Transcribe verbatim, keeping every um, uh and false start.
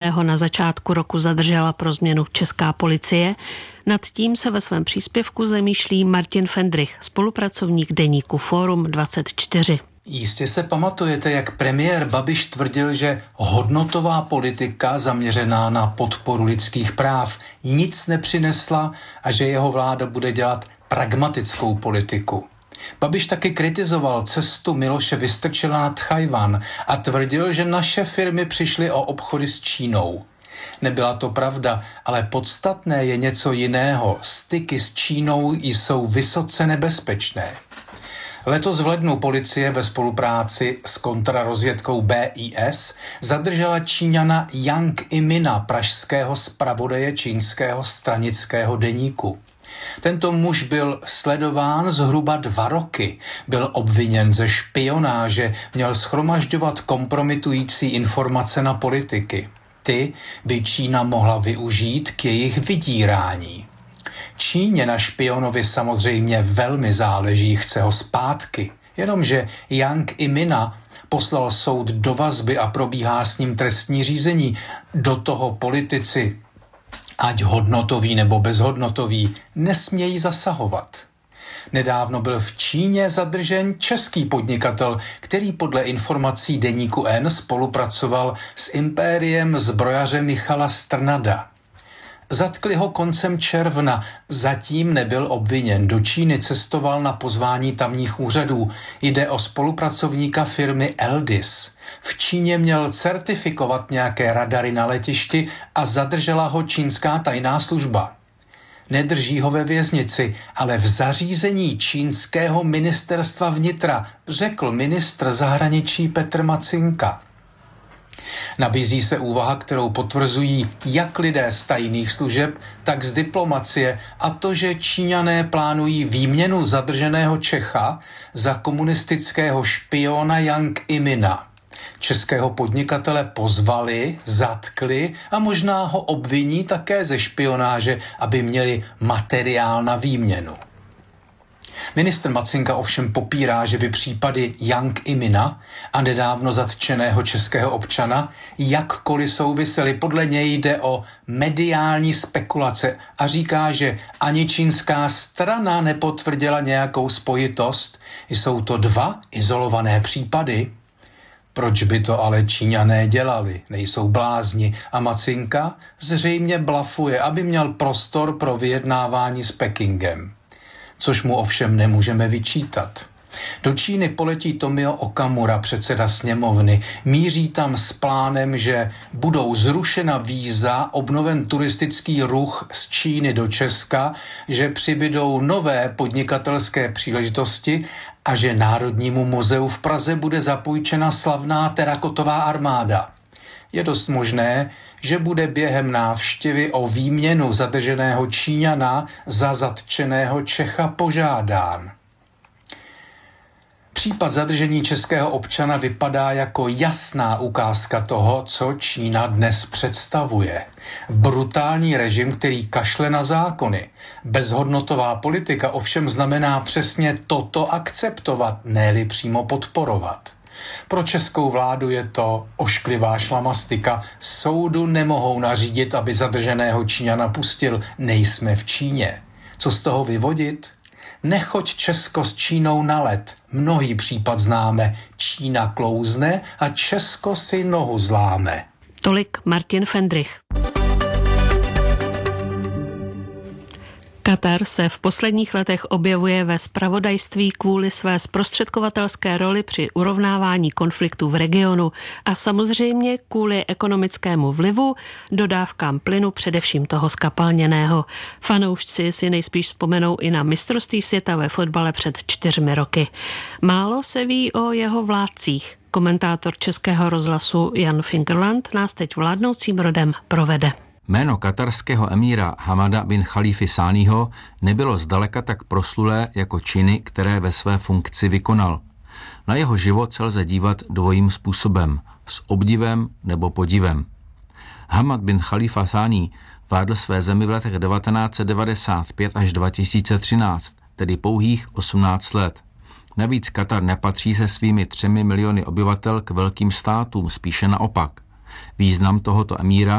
kterého na začátku roku zadržela pro změnu česká policie. Nad tím se ve svém příspěvku zamýšlí Martin Fendrich, spolupracovník deníku Fórum dvacet čtyři. Jistě se pamatujete, jak premiér Babiš tvrdil, že hodnotová politika zaměřená na podporu lidských práv nic nepřinesla a že jeho vláda bude dělat pragmatickou politiku. Babiš taky kritizoval cestu Miloše Vystrčila na Tchaj-wan a tvrdil, že naše firmy přišly o obchody s Čínou. Nebyla to pravda, ale podstatné je něco jiného. Styky s Čínou jsou vysoce nebezpečné. Letos v lednu policie ve spolupráci s kontrarozvědkou B I S zadržela Číňana Yang Imina, pražského zpravodaje čínského stranického deníku. Tento muž byl sledován zhruba dva roky. Byl obviněn ze špionáže, měl shromažďovat kompromitující informace na politiky. Ty by Čína mohla využít k jejich vydírání. Číně na špionovi samozřejmě velmi záleží, chce ho zpátky. Jenomže Yang Imina poslal soud do vazby a probíhá s ním trestní řízení. Do toho politici, ať hodnotový nebo bezhodnotový, nesmějí zasahovat. Nedávno byl v Číně zadržen český podnikatel, který podle informací deníku N spolupracoval s impériem zbrojaře Michala Strnada. Zatkli ho koncem června, zatím nebyl obviněn. Do Číny cestoval na pozvání tamních úřadů. Jde o spolupracovníka firmy Eldis. V Číně měl certifikovat nějaké radary na letišti a zadržela ho čínská tajná služba. Nedrží ho ve věznici, ale v zařízení čínského ministerstva vnitra, řekl ministr zahraničí Petr Macinka. Nabízí se úvaha, kterou potvrzují jak lidé z tajných služeb, tak z diplomacie, a to, že Číňané plánují výměnu zadrženého Čecha za komunistického špiona Yang Imina. Českého podnikatele pozvali, zatkli a možná ho obviní také ze špionáže, aby měli materiál na výměnu. Ministr Macinka ovšem popírá, že by případy Yang Imina a nedávno zatčeného českého občana jakkoliv souvisely. Podle něj jde o mediální spekulace a říká, že ani čínská strana nepotvrdila nějakou spojitost. Jsou to dva izolované případy. Proč by to ale Číňané dělali? Nejsou blázni. A Macinka zřejmě blafuje, aby měl prostor pro vyjednávání s Pekingem. Což mu ovšem nemůžeme vyčítat. Do Číny poletí Tomio Okamura, předseda sněmovny. Míří tam s plánem, že budou zrušena víza, obnoven turistický ruch z Číny do Česka, že přibydou nové podnikatelské příležitosti a že Národnímu muzeu v Praze bude zapůjčena slavná terakotová armáda. Je dost možné, že bude během návštěvy o výměnu zadrženého Číňana za zatčeného Čecha požádán. Případ zadržení českého občana vypadá jako jasná ukázka toho, co Čína dnes představuje. Brutální režim, který kašle na zákony. Bezhodnotová politika ovšem znamená přesně toto akceptovat, ne-li přímo podporovat. Pro českou vládu je to ošklivá šlamastika. Soudu nemohou nařídit, aby zadrženého Číňana pustil. Nejsme v Číně. Co z toho vyvodit? Nechoď Česko s Čínou na led. Mnohý případ známe. Čína klouzne a Česko si nohu zláme. Tolik Martin Fendrich. Katar se v posledních letech objevuje ve zpravodajství kvůli své zprostředkovatelské roli při urovnávání konfliktů v regionu a samozřejmě kvůli ekonomickému vlivu, dodávkám plynu, především toho skapalněného. Fanoušci si nejspíš vzpomenou i na mistrovství světa ve fotbale před čtyřmi roky. Málo se ví o jeho vládcích. Komentátor Českého rozhlasu Jan Fingerland nás teď vládnoucím rodem provede. Jméno katarského emíra Hamada bin Chalífy Sáního nebylo zdaleka tak proslulé jako činy, které ve své funkci vykonal. Na jeho život se lze dívat dvojím způsobem, s obdivem nebo podivem. Hamad bin Chalífa Sáni vládl své zemi v letech devatenáct set devadesát pět až dva tisíce třináct, tedy pouhých osmnáct let. Navíc Katar nepatří se svými třemi miliony obyvatel k velkým státům, spíše naopak. Význam tohoto emíra